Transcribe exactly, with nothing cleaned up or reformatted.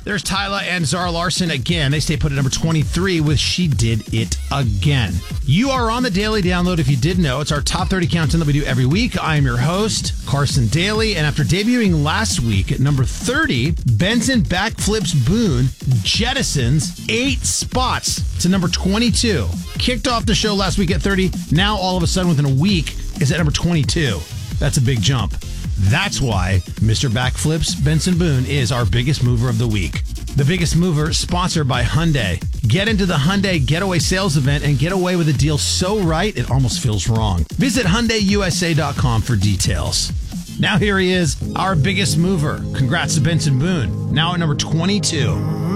There's Tyla and Zara Larson again. They stay put at number twenty-three with She Did It Again. You are on the Daily Download if you didn't know. It's our top thirty countdown that we do every week. I am your host, Carson Daly. And after debuting last week at number thirty, Benson Backflips Boone jettisons eight spots to number twenty-two. Kicked off the show last week at thirty. Now all of a sudden within a week is at number twenty-two. That's a big jump. That's why Mister Backflips Benson Boone is our biggest mover of the week. The Biggest Mover, sponsored by Hyundai. Get into the Hyundai Getaway Sales Event and get away with a deal so right it almost feels wrong. Visit Hyundai U S A dot com for details. Now here he is, our biggest mover. Congrats to Benson Boone, now at number twenty-two.